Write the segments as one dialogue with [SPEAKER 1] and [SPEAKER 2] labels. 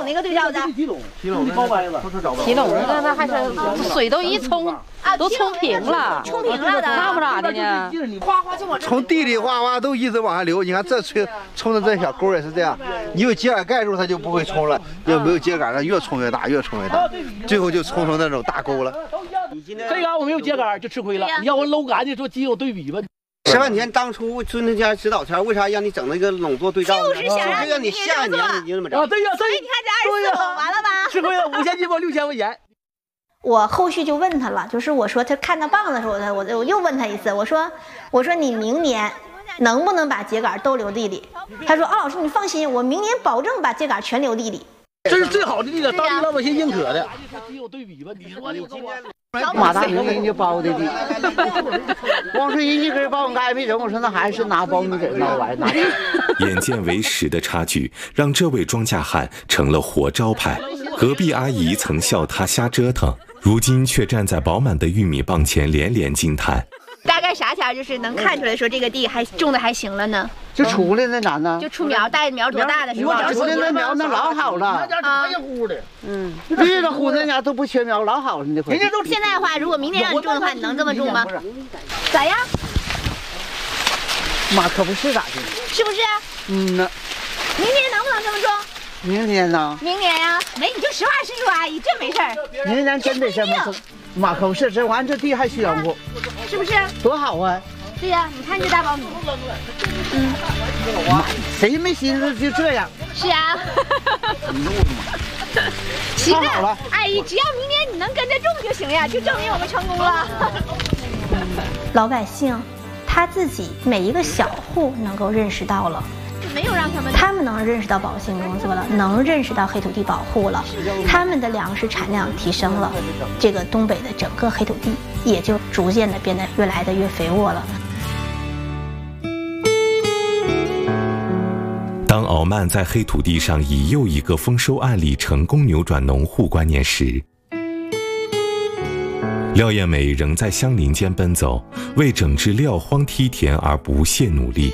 [SPEAKER 1] 哪个对照的？
[SPEAKER 2] 提笼的高白子，
[SPEAKER 3] 提笼的那还是水都一冲啊，都冲平了，
[SPEAKER 1] 冲平了的，
[SPEAKER 3] 那不咋的呢？
[SPEAKER 1] 哗哗就往这
[SPEAKER 4] 从地里哗哗都一直往下流。你看这冲的这小沟也是这样，你有秸秆盖住它就不会冲了，要没有秸秆它越冲越大，越冲越大，最后就冲成那种大沟了。
[SPEAKER 2] 这嘎我没有秸秆就吃亏了，你要我搂干净，说基友对比吧。
[SPEAKER 5] 10万天当初孙中山指导前，为啥让你整那个垄做对照呢？
[SPEAKER 1] 就是想
[SPEAKER 5] 让你下一年你就这么整。
[SPEAKER 2] 啊，对呀，所以
[SPEAKER 1] 你看这24口完了吧？
[SPEAKER 2] 吃亏了5000斤包6000块钱。
[SPEAKER 1] 我后续就问他了，就是我说他看到棒的时候，我又问他一次，我说你明年能不能把秸秆都留地里？他说老师你放心，我明年保证把秸秆全留地里。
[SPEAKER 2] 这是最好的地了，当地老百姓认可的。基友对比吧，你说你今天。
[SPEAKER 6] 马大明人家包的地，光是人一根苞米杆没整，我说那还是拿苞米给闹完拿。
[SPEAKER 7] 眼见为实的差距，让这位庄稼汉成了活招牌。隔壁阿姨曾笑他瞎折腾，如今却站在饱满的玉米棒前连连惊叹。
[SPEAKER 1] 大概啥前就是能看出来说这个地还种的还行了呢？
[SPEAKER 6] 就出来那咋呢？
[SPEAKER 1] 就出苗，带苗多大的时候？
[SPEAKER 6] 出来那苗那老好了，绿的乎那家都不缺苗，老好了那回。
[SPEAKER 1] 现在的话，如果明年让你种的话，你能这么种吗？咋样？
[SPEAKER 6] 妈可不是咋的，
[SPEAKER 1] 是不是？
[SPEAKER 6] 嗯呐。
[SPEAKER 1] 明年能不能这么种？
[SPEAKER 6] 明年呢？
[SPEAKER 1] 明年呀，没你就实话实说，阿姨，这没事儿。
[SPEAKER 6] 明年真得这么种。妈可不是，这完这地还宣乎，
[SPEAKER 1] 是不是？
[SPEAKER 6] 多好啊！
[SPEAKER 1] 对呀，你看这大苞米，
[SPEAKER 6] 谁没寻思就这样？
[SPEAKER 1] 是啊。行了，阿姨，只要明年你能跟着种就行呀，就证明我们成功了。老百姓他自己每一个小户能够认识到了。没有让他们能认识到保性工作了，能认识到黑土地保护了，他们的粮食产量提升了，这个东北的整个黑土地也就逐渐的变得越来的越肥沃了。
[SPEAKER 7] 当敖曼在黑土地上以又一个丰收案例成功扭转农户观念时，廖艳美仍在乡邻间奔走，为整治撂荒梯田而不懈努力。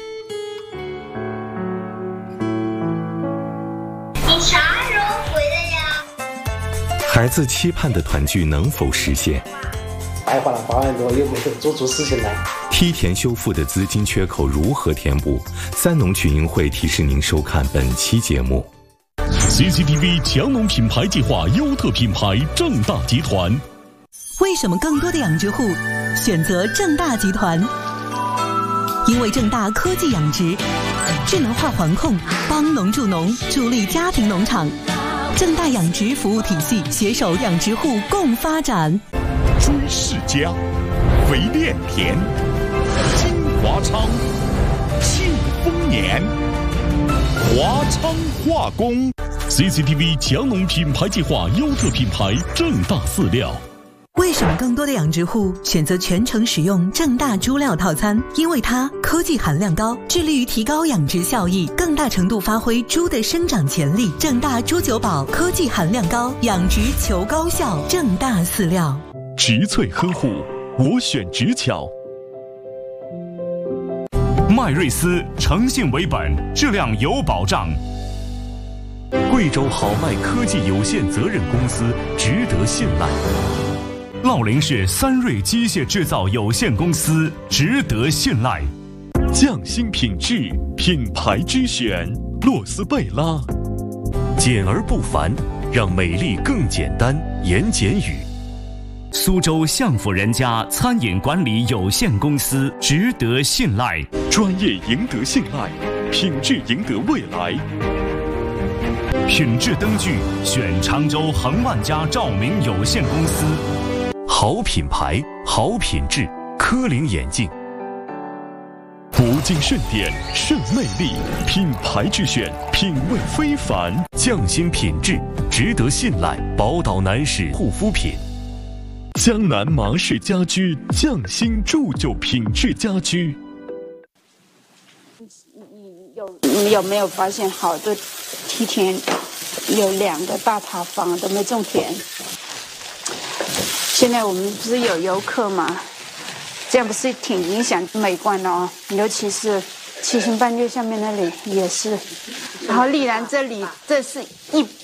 [SPEAKER 7] 孩子期盼的团聚能否实现？
[SPEAKER 8] 白花了8万多，又没有做出事情来。
[SPEAKER 7] 梯田修复的资金缺口如何填补？三农群英会提示您收看本期节目。
[SPEAKER 9] CCTV 强农品牌计划优特品牌正大集团。
[SPEAKER 10] 为什么更多的养殖户选择正大集团？因为正大科技养殖，智能化环控，帮农助农，助力家庭农场。正大养殖服务体系携手养殖户共发展。
[SPEAKER 9] 追世家，肥炼田，金华昌，庆丰年，华昌化工。CCTV 强农品牌计划优特品牌正大饲料。
[SPEAKER 10] 为什么更多的养殖户选择全程使用正大猪料套餐？因为它科技含量高，致力于提高养殖效益，更大程度发挥猪的生长潜力。正大猪酒宝科技含量高，养殖求高效。正大饲料，
[SPEAKER 9] 植萃呵护，我选植巧。麦瑞斯诚信为本，质量有保障。贵州好麦科技有限责任公司值得信赖。乐陵市三瑞机械制造有限公司值得信赖。匠心品质，品牌之选，洛斯贝拉。简而不繁，让美丽更简单。言简语。苏州相府人家餐饮管理有限公司值得信赖。专业赢得信赖，品质赢得未来。品质灯具选常州恒万家照明有限公司。好品牌，好品质，科林眼镜。不尽盛典，胜魅力，品牌之选，品味非凡，匠心品质，值得信赖。宝岛男士护肤品。江南麻氏家居，匠心铸就品质家居。
[SPEAKER 11] 你有没有发现好多梯田有2个大塌方都没种田？现在我们不是有游客嘛，这样不是挺影响美观的哦，尤其是七星半月下面那里也是，然后丽兰这里这是